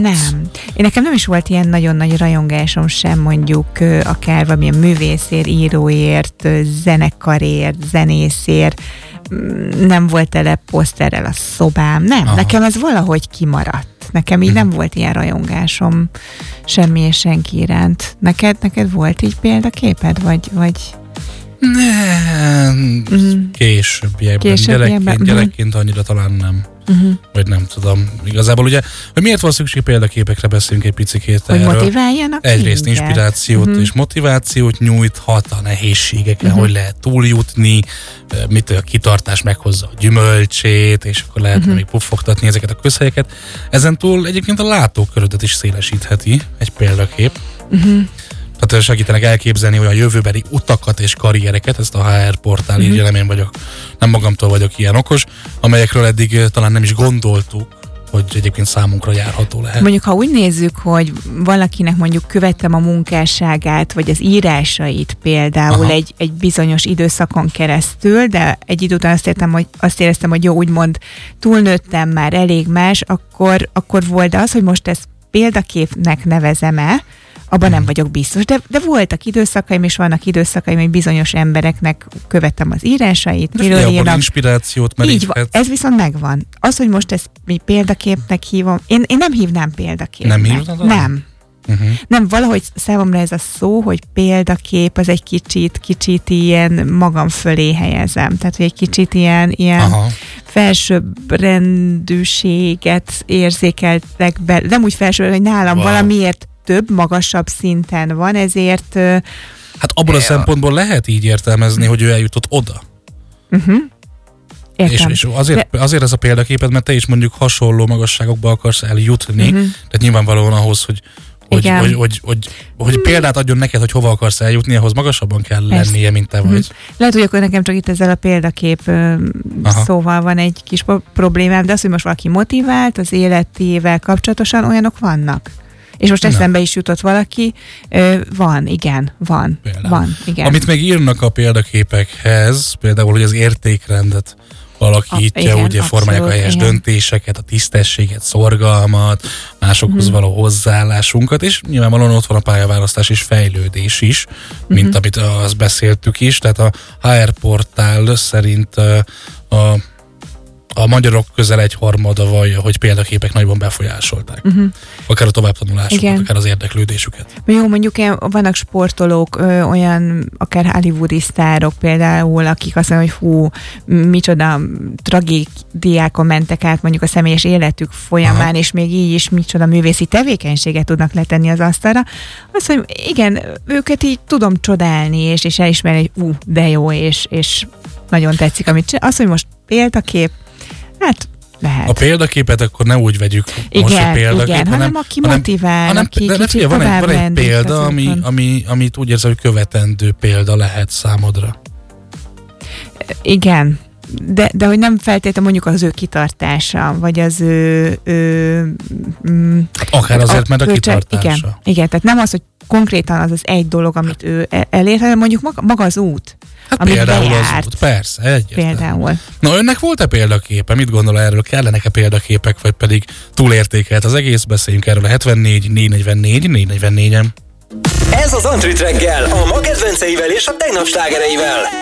Nem. Nekem nem is volt ilyen nagyon nagy rajongásom sem, mondjuk akár valamilyen művészért, íróért, zenekarért, zenészért. Nem volt tele poszterrel a szobám. Nem, nekem ez valahogy kimaradt. Nekem így nem volt ilyen rajongásom semmi és senki iránt. Neked volt így példaképed, vagy... Nem, későbbiekben. Gyerekként annyira talán nem. Vagy nem tudom. Igazából ugye, hogy miért van szükség példaképekre, beszélünk egy picikét hogy erről. Motiváljanak Egyrészt inspirációt és motivációt nyújthat a nehézségeken, hogy lehet túljutni, mitől a kitartás meghozza a gyümölcsét, és akkor lehetne még puffogtatni ezeket a közhelyeket. Ezentúl egyébként a látókörödet is szélesítheti egy példakép. Tehát segítenek elképzelni olyan jövőbeli utakat és karriereket, ezt a HR portál írja, nem magamtól vagyok ilyen okos, amelyekről eddig talán nem is gondoltuk, hogy egyébként számunkra járható lehet. Mondjuk, ha úgy nézzük, hogy valakinek mondjuk követtem a munkásságát, vagy az írásait például egy bizonyos időszakon keresztül, de egy idő után azt éreztem, hogy jó, úgymond túlnőttem már, elég más, akkor volt az, hogy most ezt példaképnek nevezem-e, abban nem vagyok biztos, de voltak időszakaim, és vannak időszakaim, hogy bizonyos embereknek követtem az írásait. De abban inspirációt meríthet. Ez viszont megvan. Az, hogy most ezt mi példaképnek hívom, én nem hívnám példaképnek. Nem hívnad? Nem. Nem, valahogy számomra ez a szó, hogy példakép, az egy kicsit ilyen magam fölé helyezem. Tehát, hogy egy kicsit ilyen felsőbbrendűséget érzékeltek be. Nem úgy felső, hogy nálam valamiért több, magasabb szinten van, ezért... Hát abban a szempontból lehet így értelmezni, hogy ő eljutott oda. Értem. És azért ez a példaképed, mert te is mondjuk hasonló magasságokba akarsz eljutni, tehát nyilvánvalóan ahhoz, hogy példát adjon neked, hogy hova akarsz eljutni, ahhoz magasabban kell lennie, mint te vagy. Lehet, hogy akkor nekem csak itt ezzel a példakép szóval van egy kis problémám, de az, hogy most valaki motivált az életével kapcsolatosan, olyanok vannak. És most eszembe is jutott valaki, van, igen. Amit meg írnak a példaképekhez, például, hogy az értékrendet alakítja, ugye formálják a helyes döntéseket, a tisztességet, szorgalmat, másokhoz való hozzáállásunkat, és nyilvánvalóan ott van a pályaválasztás és fejlődés is, mint amit azt beszéltük is, tehát a HR portál szerint a magyarok közel egyharmada vallja, hogy példaképek nagyban befolyásolták. Akár a továbbtanulásukat, akár az érdeklődésüket. Jó, mondjuk vannak sportolók, olyan akár hollywoodi sztárok például, akik azt mondják, hogy hú, micsoda tragédiákon mentek át mondjuk a személyes életük folyamán, és még így is micsoda művészi tevékenységet tudnak letenni az asztalra. Azt, hogy igen, őket így tudom csodálni, és elismerni, hogy de jó, és nagyon tetszik, amit csinál. Az, hogy most példakép, hát lehet. A példaképet akkor ne úgy vegyük most a példakép, hanem aki motivál, aki kicsit van egy példa, amit úgy érzem, hogy követendő példa lehet számodra. Igen, de hogy nem feltétlenül mondjuk az ő kitartása, vagy az ő akár azért, mert a kitartása. Igen, tehát nem az, hogy konkrétan az egy dolog, amit ő elér, hanem mondjuk maga az út. Hát például az út, persze, egyértelmű. Például. Na, önnek volt-e példaképe? Mit gondol erről? Kellenek-e példaképek, vagy pedig túlértékelt az egész? Beszéljünk erről a 74 444 444-en. Ez az Antrit reggel, a ma kedvenceivel és a tegnap slágereivel.